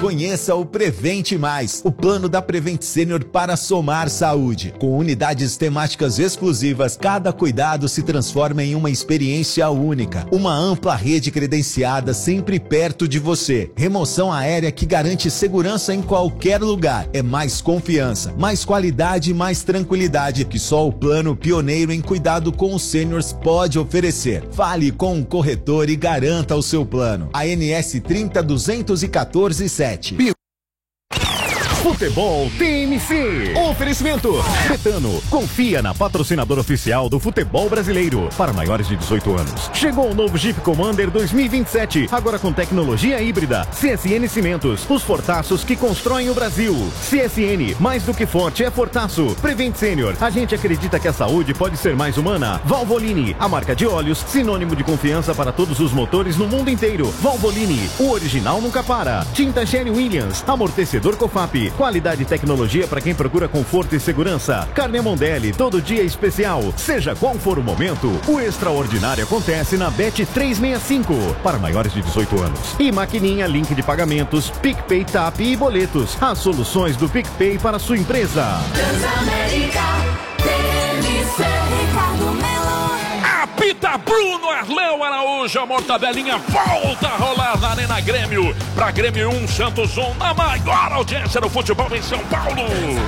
Conheça o Prevente Mais, o plano da Prevent Senior para somar saúde. Com unidades temáticas exclusivas, cada cuidado se transforma em uma experiência única. Uma ampla rede credenciada sempre perto de você. Remoção aérea que garante segurança em qualquer lugar. É mais confiança, mais qualidade e mais tranquilidade que só o plano pioneiro em cuidado com os seniors pode oferecer. Fale com um corretor e garanta o seu plano. ANS 302147. Futebol TMC. Oferecimento Betano. Confia na patrocinadora oficial do futebol brasileiro. Para maiores de 18 anos. Chegou o novo Jeep Commander 2027. Agora com tecnologia híbrida. CSN Cimentos. Os fortaços que constroem o Brasil. CSN. Mais do que forte é fortaço. Prevent Senior. A gente acredita que a saúde pode ser mais humana. Valvoline. A marca de óleos. Sinônimo de confiança para todos os motores no mundo inteiro. Valvoline. O original nunca para. Tinta Sherry Williams. Amortecedor Cofap. Qualidade e tecnologia para quem procura conforto e segurança. Carne Mondelli, todo dia especial. Seja qual for o momento, o extraordinário acontece na Bet 365. Para maiores de 18 anos. E maquininha, link de pagamentos, PicPay, TAP e boletos. As soluções do PicPay para a sua empresa. Transamérica, TMC, Ricardo Melo. Apita Bruno Arleu Araújo, a mortadelinha volta a rolar na Arena Grêmio. Pra Grêmio 1, Santos 1, na maior audiência do futebol em São Paulo.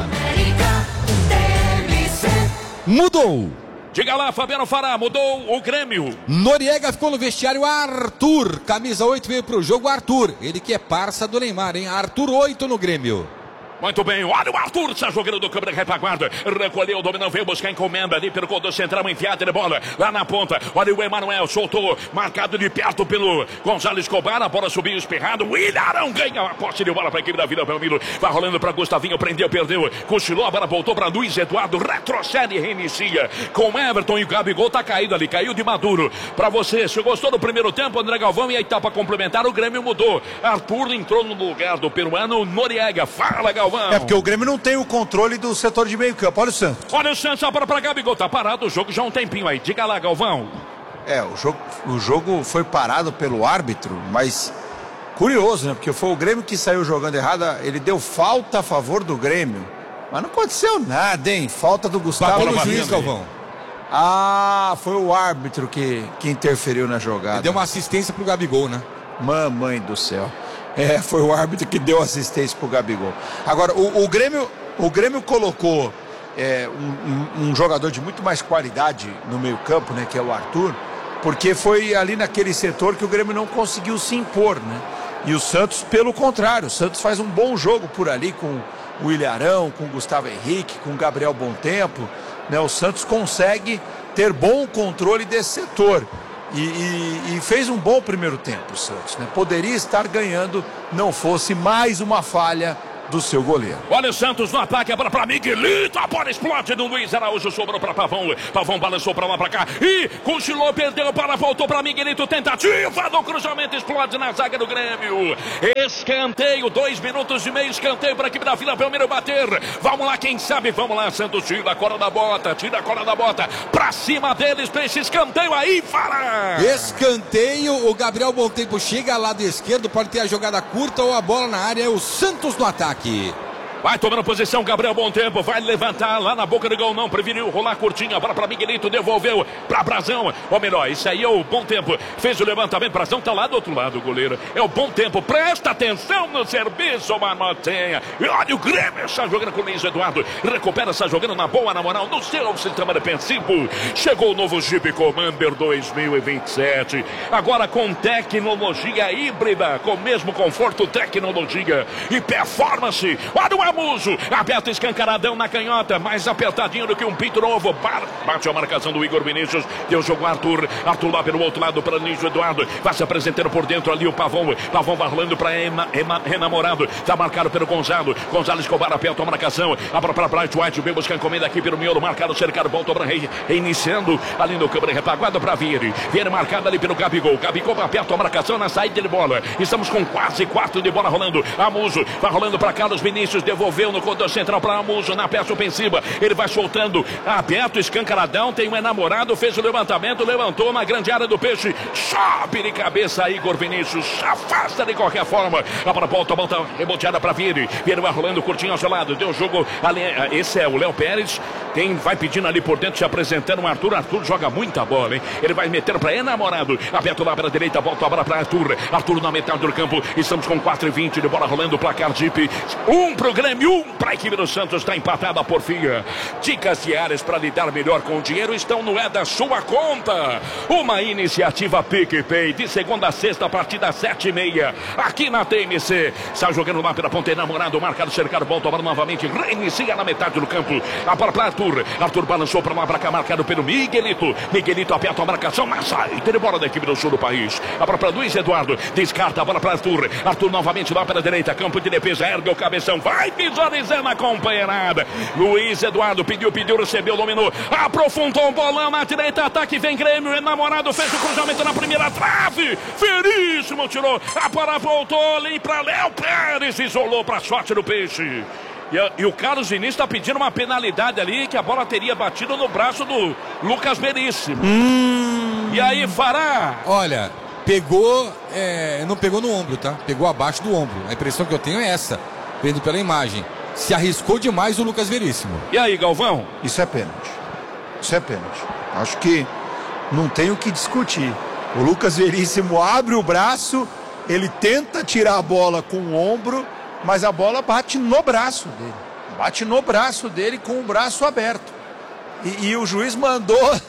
Mudou. Diga lá, Fabiano Fará, mudou o Grêmio. Noriega ficou no vestiário. Arthur, camisa 8 veio pro jogo. Arthur, ele que é parça do Neymar, hein? Arthur 8 no Grêmio. Muito bem, olha o Arthur, está jogando do câmera retaguarda, recolheu, dominou, veio buscar encomenda ali pelo gol do central, enfiada de bola, lá na ponta, olha o Emanuel, soltou, marcado de perto pelo Gonzalo Escobar, a bola subiu espirrado, o Ilharão ganha a posse de bola para a equipe da Vila Belmiro, vai rolando para Gustavinho, prendeu, perdeu, cochilou, a bola voltou para Luiz Eduardo, retrocede e reinicia, com Everton e o Gabigol, tá caído ali, caiu de maduro, para você, se gostou do primeiro tempo, André Galvão, e a etapa complementar, o Grêmio mudou, Arthur entrou no lugar do peruano Noriega, fala Galvão. É porque o Grêmio não tem o controle do setor de meio campo. Olha o Santos. Olha o Santos, a bola para Gabigol. Tá parado o jogo já há um tempinho aí. Diga lá, Galvão. O jogo foi parado pelo árbitro, mas curioso, né? Porque foi o Grêmio que saiu jogando errada. Ele deu falta a favor do Grêmio. Mas não aconteceu nada, hein? Falta do Gustavo. Bateu no juiz, Galvão. Ah, foi o árbitro que interferiu na jogada. Ele deu uma assistência pro Gabigol, né? Mamãe do céu. Foi o árbitro que deu assistência pro Gabigol. Agora, o Grêmio colocou um jogador de muito mais qualidade no meio campo, né? Que é o Arthur, porque foi ali naquele setor que o Grêmio não conseguiu se impor, né? E o Santos, pelo contrário, o Santos faz um bom jogo por ali com o Ilharão, com o Gustavo Henrique, com o Gabriel Bontempo, né? O Santos consegue ter bom controle desse setor. E fez um bom primeiro tempo o Santos, né? Poderia estar ganhando, não fosse mais uma falha do seu goleiro. Olha o Santos no ataque, a bola para Miguelito, a bola explode do Luiz Araújo, sobrou para Pavão, Pavão balançou para lá para cá e cochilou, perdeu, para voltou para Miguelito, tentativa do cruzamento, explode na zaga do Grêmio, escanteio, 2 minutos e meio, escanteio para a equipe da Vila Belmiro bater, vamos lá, quem sabe, vamos lá, Santos tira a cola da bota, para cima deles, para esse escanteio aí, Fará! Escanteio, o Gabriel Bontempo chega ao lado esquerdo, pode ter a jogada curta ou a bola na área, é o Santos no ataque. Vai tomando posição, Gabriel Bontempo, vai levantar lá na boca do gol, não, preferiu rolar curtinho, a bola para Miguelito, devolveu para Brazão, ou melhor, isso aí é o Bontempo, fez o levantamento, Brazão tá lá do outro lado, o goleiro, é o Bontempo, presta atenção no serviço, Marmotinha, e olha o Grêmio, está jogando com o Luiz Eduardo, recupera, está jogando na boa, na moral, no seu sistema defensivo, chegou o novo Jeep Commander 2027, agora com tecnologia híbrida, com o mesmo conforto, tecnologia e performance, olha o Amuso, aperta escancaradão na canhota, mais apertadinho do que um pinto novo, bate a marcação do Igor Vinícius, deu jogo Arthur lá pelo outro lado para Luiz Eduardo, vai se apresentando por dentro ali o Pavão vai rolando para Enamorado, tá marcado pelo Gonzalo Escobar, aperta a marcação, a própria Bright White, vem buscar encomenda aqui pelo miolo, marcado, cercado, voltou para reiniciando, ali no câmera retaguarda para Vieira marcado ali pelo Gabigol aperta a marcação na saída de bola, estamos com quase 4 de bola rolando, Amuso, vai rolando para Carlos Vinícius, devolveu no corredor central para Amuso, na peça ofensiva. Ele vai soltando, aberto, escancaradão. Tem um enamorado, fez o levantamento, levantou uma grande área do Peixe. Sobe de cabeça Igor Vinícius, afasta de qualquer forma. A bola volta reboteada para Vire. Vire vai rolando curtinho ao seu lado. Deu jogo. Esse é o Léo Pérez. Vai pedindo ali por dentro, se apresentando o Arthur. Arthur joga muita bola, hein? Ele vai meter para enamorado. Aberto lá pela direita, volta a bola para Arthur. Arthur na metade do campo. Estamos com 4:20 de bola rolando. Placar Jeep. 1 pro Grêmio, 1 para a equipe do Santos. Está empatada a porfia. Dicas diárias para lidar melhor com o dinheiro estão no É da Sua Conta. Uma iniciativa PicPay de segunda a sexta a partir das 7:30. Aqui na TMC. Está jogando lá pela ponta, enamorado. Marcado, cercado, volta a bola novamente. Reinicia na metade do campo. A bola para Arthur. Arthur balançou para lá, para cá, marcado pelo Miguelito. Miguelito aperta a marcação, mas sai. Tem bola da equipe do sul do país. A bola para Luiz Eduardo. Descarta a bola para Arthur. Arthur novamente lá pela direita. Campo de defesa. Ergue o cabeção. Vai visualizando a companheirada. Luiz Eduardo pediu, recebeu, dominou. Aprofundou o bolão na direita. Ataque vem Grêmio. Enamorado fez o cruzamento na primeira trave. Veríssimo tirou. A bola voltou ali para Léo Pérez. Isolou para a sorte do Peixe. E o Carlos Diniz está pedindo uma penalidade ali, que a bola teria batido no braço do Lucas Veríssimo. E aí, Fará? Olha, pegou, não pegou no ombro, tá? Pegou abaixo do ombro. A impressão que eu tenho é essa, vendo pela imagem. Se arriscou demais o Lucas Veríssimo. E aí, Galvão? Isso é pênalti. Isso é pênalti. Acho que não tem o que discutir. O Lucas Veríssimo abre o braço, ele tenta tirar a bola com o ombro, mas a bola bate no braço dele. Bate no braço dele com o braço aberto. E o juiz mandou...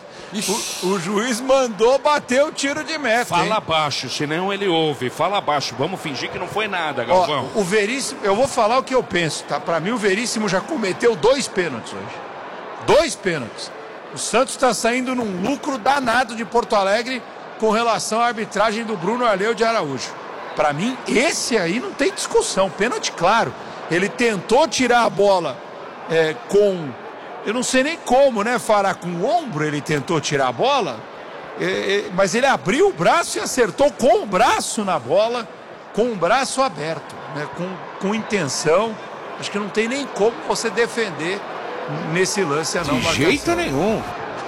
O juiz mandou bater o tiro de meta. Fala baixo, senão ele ouve. Fala baixo, vamos fingir que não foi nada, Galvão. O Veríssimo, eu vou falar o que eu penso, tá? Pra mim o Veríssimo já cometeu 2 pênaltis hoje. 2 pênaltis. O Santos está saindo num lucro danado de Porto Alegre com relação à arbitragem do Bruno Arleu de Araújo. Para mim, esse aí não tem discussão. Pênalti claro. Ele tentou tirar a bola com... Eu não sei nem como, né, Fará? Com o ombro ele tentou tirar a bola. Mas ele abriu o braço e acertou com o braço na bola, com o braço aberto, né, com intenção. Acho que não tem nem como você defender nesse lance a não marcação. De jeito nenhum.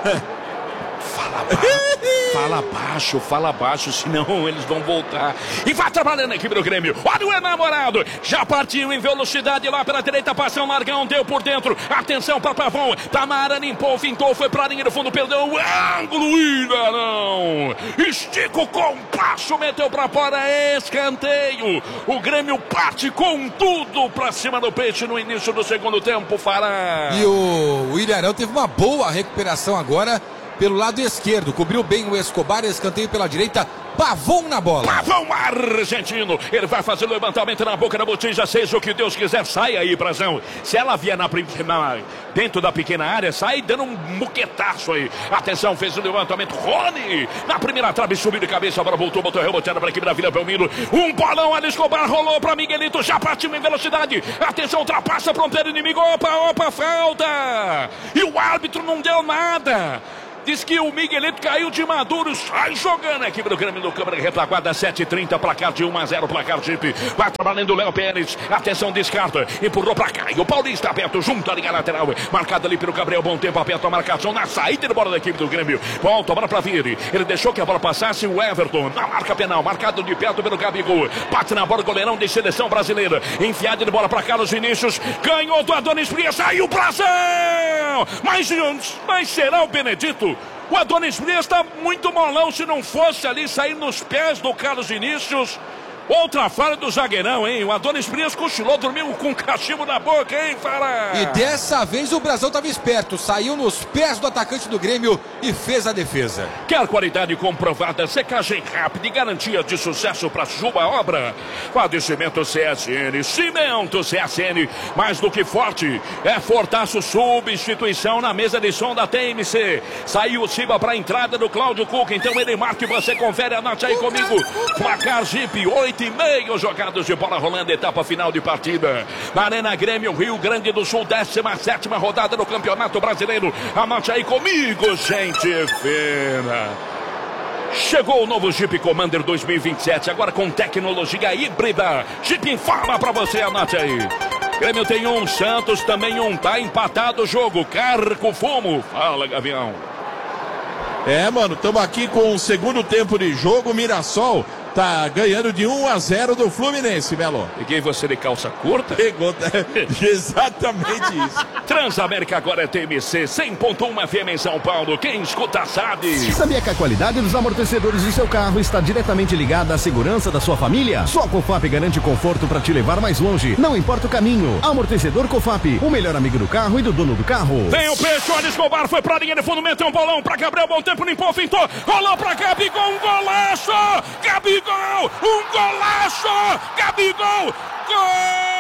Fala baixo, senão eles vão voltar. E vai trabalhando a equipe do Grêmio. Olha o enamorado, já partiu em velocidade lá pela direita, passou o Margão, deu por dentro. Atenção para Pavão, Tamara limpou, fintou, foi para a linha do fundo, perdeu o ângulo, ainda não. Estica o compasso, meteu para fora, escanteio. O Grêmio parte com tudo para cima do Peixe no início do segundo tempo, Fará. E o Ilharão teve uma boa recuperação agora pelo lado esquerdo, cobriu bem o Escobar, escanteio pela direita, Pavão na bola. Pavão argentino, ele vai fazer o levantamento na boca da botija, seja o que Deus quiser, sai aí, Brazão. Se ela vier dentro da pequena área, sai dando um muquetaço aí. Atenção, fez o levantamento, Rony, na primeira trave, subiu de cabeça, agora voltou, botou reboteada para a equipe da Vila Belmiro. Um bolão ali, Escobar, rolou para Miguelito, já partiu em velocidade. Atenção, ultrapassa, fronteira inimigo, opa, falta. E o árbitro não deu nada. Diz que o Miguelito caiu de maduro, sai jogando a equipe do Grêmio no câmara de retaguarda, 7:30, placar de 1-0, placar Jeep. Vai trabalhando o Léo Pérez, atenção, descarta, empurrou pra cá, e o Paulista aberto junto à linha lateral, marcado ali pelo Gabriel, bom tempo, aperta a marcação na saída de bola da equipe do Grêmio. Volta a bola pra Vire, ele deixou que a bola passasse, o Everton, na marca penal, marcado de perto pelo Gabigol, bate na bola, goleirão de seleção brasileira, enfiada de bola pra Carlos Vinícius, ganhou do Adonis Frias, saiu o Brasil! Mas será o Benedito? O Adonis Frias está muito molão, se não fosse ali sair nos pés do Carlos Vinícius. Outra falha do zagueirão, hein? O Adonis Frias cochilou, dormiu com cachimbo na boca, hein, Fará? E dessa vez o Brasão estava esperto, saiu nos pés do atacante do Grêmio e fez a defesa. Quer qualidade comprovada, secagem rápida e garantia de sucesso para sua obra? Padecimento CSN, Cimento CSN, mais do que forte, é Fortaço, substituição na mesa de som da TMC. Saiu o Ciba para a entrada do Cláudio Cuca, então ele marca e você confere, anote aí comigo. Placar Jeep, 8:30 jogados de bola rolando, etapa final de partida. Na Arena Grêmio, Rio Grande do Sul, 17ª rodada do Campeonato Brasileiro. Anote aí comigo, gente fina. Chegou o novo Jeep Commander 2027, agora com tecnologia híbrida. Jeep informa pra você, anote aí. Grêmio tem um, Santos também um. Tá empatado o jogo. Carco Fumo. Fala, Gavião. Mano, estamos aqui com o segundo tempo de jogo. Mirassol tá ganhando de 1-0 do Fluminense, Melo. Peguei você de calça curta? Pegou, exatamente isso. Transamérica agora é TMC 100.1 FM em São Paulo. Quem escuta sabe. Sabia que a qualidade dos amortecedores de seu carro está diretamente ligada à segurança da sua família? Só a Cofap garante conforto para te levar mais longe, não importa o caminho. Amortecedor Cofap, o melhor amigo do carro e do dono do carro. Tem o peixe, olha, Escobar foi pra linha de fundo, meteu um bolão pra Gabriel, bom tempo, limpou, fintou, rolou pra Gabigol, um golaço! Gabigol, um golaço! Gabigol, gol!